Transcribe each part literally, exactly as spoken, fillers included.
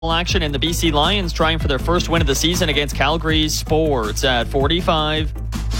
Action in the B C Lions trying for their first win of the season against Calgary Sports at forty-five.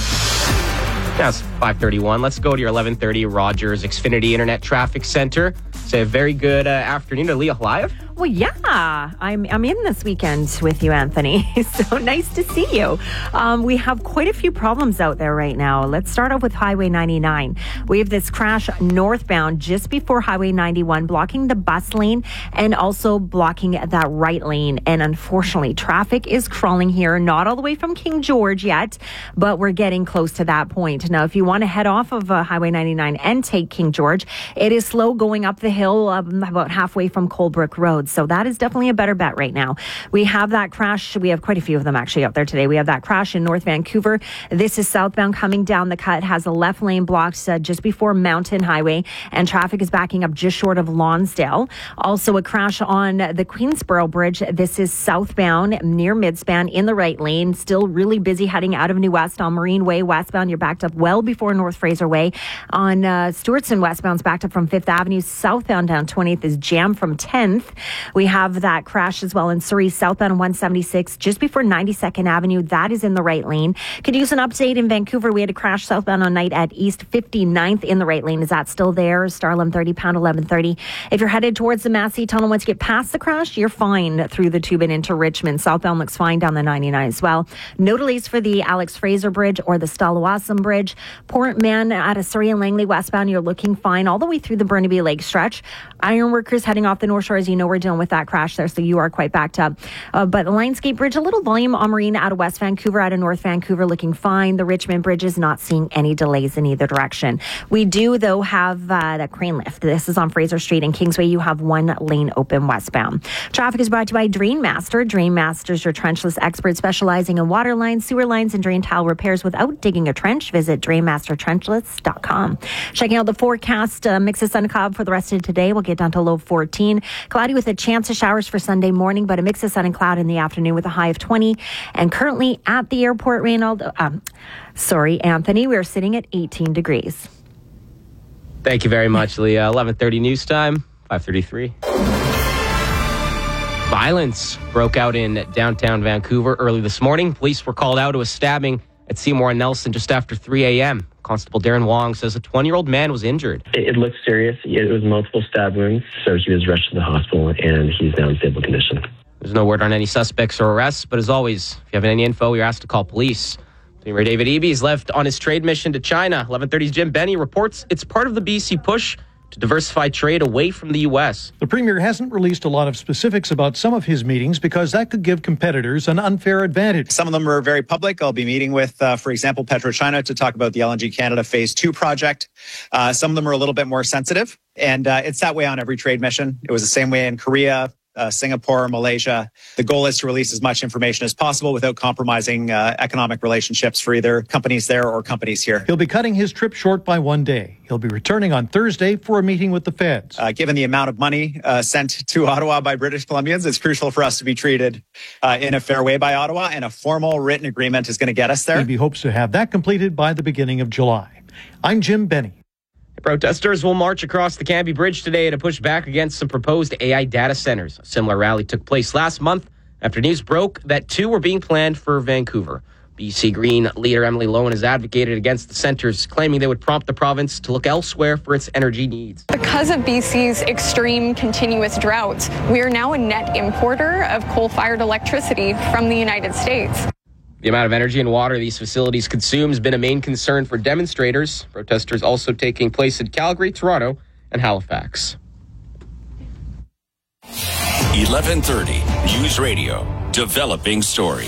Now it's five thirty-one. Let's go to your eleven thirty Rogers Xfinity Internet Traffic Center. Say a very good uh, afternoon to Leah Halayev. Well, yeah, I'm I'm in this weekend with you, Anthony. So nice to see you. Um, we have quite a few problems out there right now. Let's start off with Highway ninety-nine. We have this crash northbound just before Highway ninety-one, blocking the bus lane and also blocking that right lane. And unfortunately, traffic is crawling here, not all the way from King George yet, but we're getting close to that point. Now, if you want to head off of uh, Highway ninety-nine and take King George, it is slow going up the hill um, about halfway from Colebrook Road. So that is definitely a better bet right now. We have that crash. We have quite a few of them actually out there today. We have that crash in North Vancouver. This is southbound coming down the cut, has a left lane blocked uh, just before Mountain Highway, and traffic is backing up just short of Lonsdale. Also a crash on the Queensboro Bridge. This is southbound near Midspan in the right lane. Still really busy heading out of New West on Marine Way westbound. You're backed up well before North Fraser Way. On uh, Stewartson westbound's backed up from Fifth Avenue. Southbound down twentieth is jammed from tenth. We have that crash as well in Surrey, southbound one seventy-six, just before ninety-second Avenue. That is in the right lane. Could use an update in Vancouver. We had a crash southbound on night at East fifty-ninth in the right lane. Is that still there? Star eleven thirty, pound eleven thirty. If you're headed towards the Massey Tunnel, once you get past the crash, you're fine through the tube and into Richmond. Southbound looks fine down the ninety-nine as well. No delays for the Alex Fraser Bridge or the Stallawasam Bridge. Port Mann at a Surrey and Langley westbound, you're looking fine all the way through the Burnaby Lake stretch. Ironworkers heading off the North Shore, as you know, we're dealing with that crash there, so you are quite backed up. Uh, but the Lionsgate Bridge, a little volume on Marine out of West Vancouver, out of North Vancouver, looking fine. The Richmond Bridge is not seeing any delays in either direction. We do, though, have uh, the crane lift. This is on Fraser Street and Kingsway. You have one lane open westbound. Traffic is brought to you by Drainmaster. Drainmaster is your trenchless expert specializing in water lines, sewer lines, and drain tile repairs without digging a trench. Visit drainmaster trenchless dot com. Checking out the forecast, uh, mix of sun and cloud for the rest of today. We'll get down to low fourteen. Cloudy with a chance of showers for Sunday morning, but a mix of sun and cloud in the afternoon with a high of twenty. And currently at the airport, Reynald, um, sorry, Anthony, we're sitting at eighteen degrees. Thank you very much, Leah. eleven thirty news time, five thirty-three. Violence broke out in downtown Vancouver early this morning. Police were called out to a stabbing at Seymour and Nelson just after three a.m. Constable Darren Wong says a twenty-year-old man was injured. It, it looked serious. It was multiple stab wounds, so he was rushed to the hospital, and he's now in stable condition. There's no word on any suspects or arrests, but as always, if you have any info, you're asked to call police. Premier David Eby is left on his trade mission to China. eleven thirty's Jim Benny reports it's part of the B C push to diversify trade away from the U S. The Premier hasn't released a lot of specifics about some of his meetings because that could give competitors an unfair advantage. Some of them are very public. I'll be meeting with, uh, for example, PetroChina to talk about the L N G Canada Phase two project. Uh, some of them are a little bit more sensitive, and uh, it's that way on every trade mission. It was the same way in Korea, Uh, Singapore, Malaysia. The goal is to release as much information as possible without compromising uh, economic relationships for either companies there or companies here. He'll be cutting his trip short by one day. He'll be returning on Thursday for a meeting with the feds. Uh, given the amount of money uh, sent to Ottawa by British Columbians, it's crucial for us to be treated uh, in a fair way by Ottawa, and a formal written agreement is going to get us there. Eby hopes to have that completed by the beginning of July. I'm Jim Benny. Protesters will march across the Cambie Bridge today to push back against some proposed A I data centers. A similar rally took place last month after news broke that two were being planned for Vancouver. B C Green leader Emily Lowen has advocated against the centers, claiming they would prompt the province to look elsewhere for its energy needs. Because of B C's extreme continuous droughts, we are now a net importer of coal-fired electricity from the United States. The amount of energy and water these facilities consume has been a main concern for demonstrators. Protesters also taking place in Calgary, Toronto, and Halifax. eleven thirty News Radio, developing story.